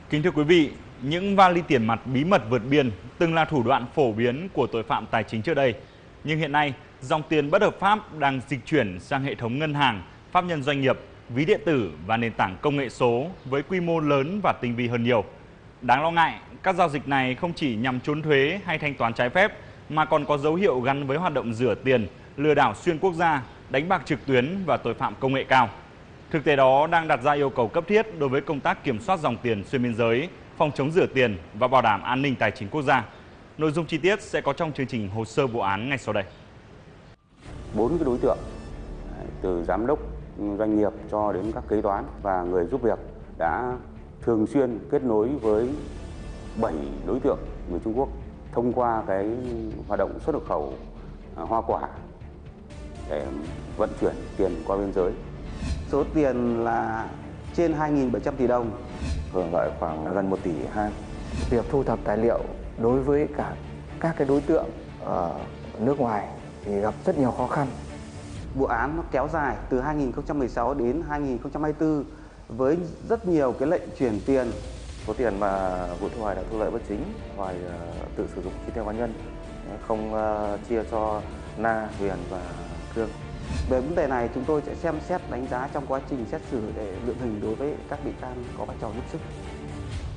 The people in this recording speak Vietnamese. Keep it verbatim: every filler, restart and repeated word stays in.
Kính thưa quý vị, những vali tiền mặt bí mật vượt biên từng là thủ đoạn phổ biến của tội phạm tài chính trước đây. Nhưng hiện nay, dòng tiền bất hợp pháp đang dịch chuyển sang hệ thống ngân hàng, pháp nhân doanh nghiệp, ví điện tử và nền tảng công nghệ số với quy mô lớn và tinh vi hơn nhiều. Đáng lo ngại, các giao dịch này không chỉ nhằm trốn thuế hay thanh toán trái phép, mà còn có dấu hiệu gắn với hoạt động rửa tiền, lừa đảo xuyên quốc gia, đánh bạc trực tuyến và tội phạm công nghệ cao. Thực tế đó đang đặt ra yêu cầu cấp thiết đối với công tác kiểm soát dòng tiền xuyên biên giới, phòng chống rửa tiền và bảo đảm an ninh tài chính quốc gia. Nội dung chi tiết sẽ có trong chương trình hồ sơ vụ án ngay sau đây. Bốn cái đối tượng, từ giám đốc doanh nghiệp cho đến các kế toán và người giúp việc đã thường xuyên kết nối với bảy đối tượng người Trung Quốc thông qua cái hoạt động xuất nhập khẩu hoa quả để vận chuyển tiền qua biên giới. Số tiền là trên hai nghìn bảy trăm tỷ đồng, hưởng lợi khoảng gần một tỷ hai. Việc thu thập tài liệu đối với cả các cái đối tượng ở nước ngoài thì gặp rất nhiều khó khăn. Vụ án nó kéo dài từ hai nghìn không trăm mười sáu đến hai nghìn không trăm hai mươi tư với rất nhiều cái lệnh chuyển tiền. Số tiền mà Vũ Thu Hoài đã thu lợi bất chính, Hoài tự sử dụng chi tiêu cá nhân, không chia cho Na, Huyền và Cương. Về vấn đề này chúng tôi sẽ xem xét đánh giá trong quá trình xét xử để lượng hình đối với các bị can có vai trò giúp sức.